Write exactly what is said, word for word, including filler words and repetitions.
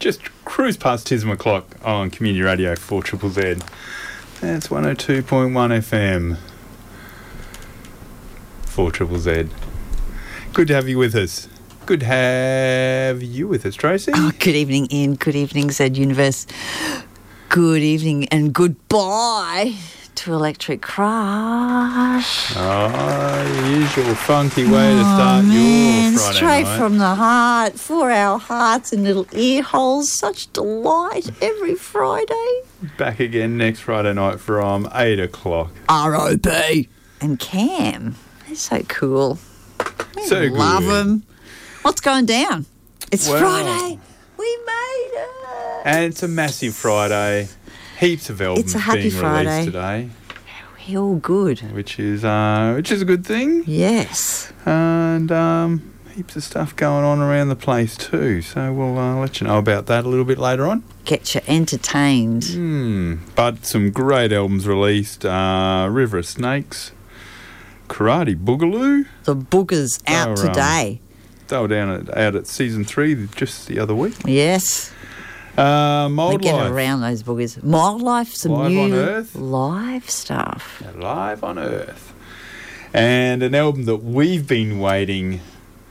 just cruise past Tisma Clock on Community Radio four Triple Z. That's one oh two point one F M. four Triple Z. Good to have you with us. Good to have you with us, Tracy. Oh, good evening, Ian. Good evening, Z Universe. Good evening and goodbye to Electric Crush. Oh, usual funky way to start oh, man, your Friday straight night. from the heart, for our hearts and little ear holes. Such delight every Friday. Back again next Friday night from eight o'clock. R O B. And Cam. They're so cool. We So love good. them. What's going down? It's Well. Friday. We made it. And it's a massive Friday. Heaps of albums It's a happy being Friday. released today, We're all good. which is uh, which is a good thing. Yes. And um, heaps of stuff going on around the place too. So we'll uh, let you know about that a little bit later on. Get you entertained. Hmm. But some great albums released. Uh, River of Snakes, Karate Boogaloo. The boogers out Oh, right. today. They were down at, out at season three just the other week. Yes. Uh, They Mold get Life. around those boogers. Wildlife, some Live new on Earth. live stuff. Live on Earth. And an album that we've been waiting